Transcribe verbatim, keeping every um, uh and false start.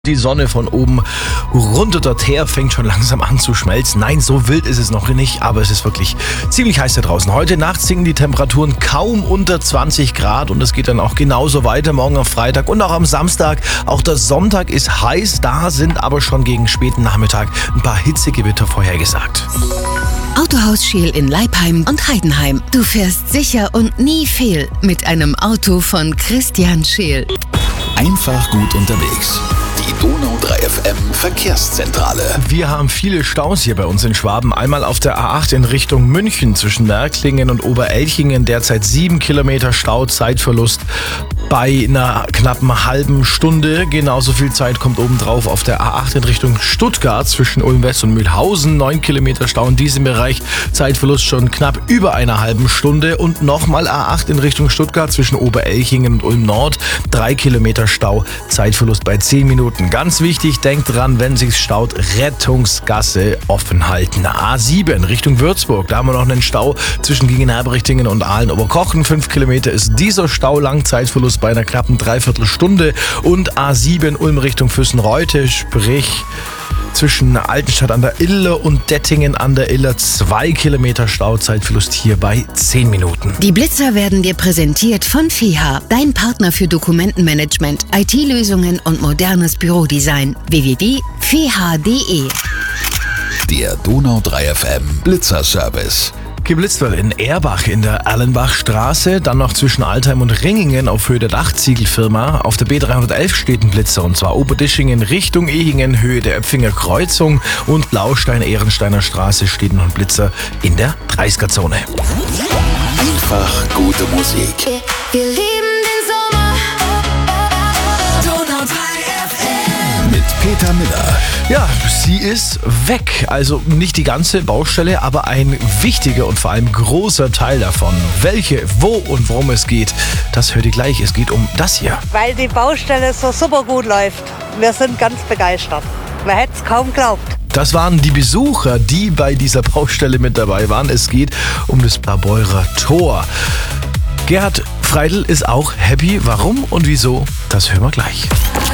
Die Sonne von oben runter dorthin fängt schon langsam an zu schmelzen. Nein, so wild ist es noch nicht, aber es ist wirklich ziemlich heiß da draußen. Heute Nacht sinken die Temperaturen kaum unter zwanzig Grad und es geht dann auch genauso weiter morgen am Freitag und auch am Samstag. Auch der Sonntag ist heiß, da sind aber schon gegen späten Nachmittag ein paar Hitzegewitter vorhergesagt. Autohaus Scheel in Leipheim und Heidenheim. Du fährst sicher und nie fehl mit einem Auto von Christian Scheel. Einfach gut unterwegs. Die Donau drei F M Verkehrszentrale. Wir haben viele Staus hier bei uns in Schwaben. Einmal auf der A acht in Richtung München zwischen Närklingen und Oberelchingen. Derzeit sieben Kilometer Stau, Zeitverlust bei einer knappen halben Stunde. Genauso viel Zeit kommt obendrauf auf der A acht in Richtung Stuttgart zwischen Ulm West und Mühlhausen. neun Kilometer Stau in diesem Bereich. Zeitverlust schon knapp über einer halben Stunde. Und nochmal A acht in Richtung Stuttgart zwischen Oberelchingen und Ulm Nord. drei Kilometer Stau, Zeitverlust bei zehn Minuten. Ganz wichtig, denkt dran, wenn sich's staut, Rettungsgasse offen halten. A sieben Richtung Würzburg, da haben wir noch einen Stau zwischen Gegenherbrichtingen und Aalen-Oberkochen. fünf Kilometer ist dieser Stau lang, Zeitverlust bei einer knappen Dreiviertelstunde. Und A sieben Ulm Richtung Füssen-Reute, sprich zwischen Altenstadt an der Iller und Dettingen an der Iller zwei Kilometer Stau, Zeitverlust hier bei zehn Minuten. Die Blitzer werden dir präsentiert von F I H A, dein Partner für Dokumentenmanagement, I T-Lösungen und modernes Bürodesign. w w w punkt f i h a punkt d e. Der Donau drei F M Blitzerservice. Geblitzt wird in Erbach in der Erlenbachstraße, dann noch zwischen Altheim und Ringingen auf Höhe der Dachziegelfirma. Auf der B dreihundertelf steht ein Blitzer und zwar Oberdischingen Richtung Ehingen, Höhe der Öpfinger Kreuzung und Blaustein-Ehrensteiner Straße steht noch ein Blitzer in der dreißiger-Zone. Einfach gute Musik. Wir lieben den Sommer. Donau drei F M. Mit Peter Miller. Ja, sie ist weg. Also nicht die ganze Baustelle, aber ein wichtiger und vor allem großer Teil davon. Welche, wo und worum es geht, das hört ihr gleich. Es geht um das hier. Weil die Baustelle so super gut läuft. Wir sind ganz begeistert. Man hätte es kaum geglaubt. Das waren die Besucher, die bei dieser Baustelle mit dabei waren. Es geht um das Blaubeurer Tor. Gerhard Freidl ist auch happy. Warum und wieso, das hören wir gleich.